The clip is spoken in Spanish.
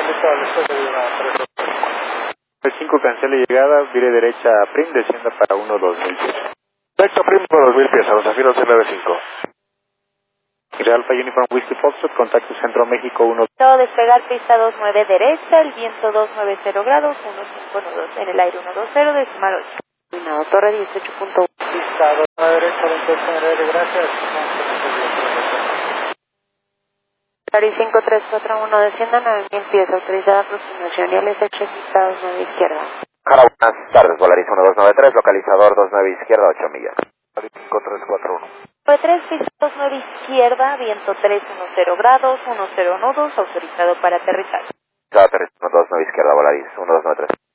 5 cancele llegada, vire derecha a Prim, descienda para 1-2000 pies. Derecha Prim por 2000 pies, a los Zafiro 95. Alfa Uniform Whiskey Foxtrot, contacto Centro México 1. Despegar pista 29 derecha, el viento 290 grados, 159 en el aire 120, decimal 8. Terminado, torre 18.1. Pista 29 derecha, 28 gracias. Cari 5341, descienda 9000 pies, autorizada aproximación y LSH pista 29 izquierda. Jara, buenas tardes, Volaris 1293, localizador 29 izquierda, 8 millas. 5341. P3, pista 29 izquierda, viento 310 grados, 1012, autorizado para aterrizar. Aterrizando 29 izquierda, Volaris 1293.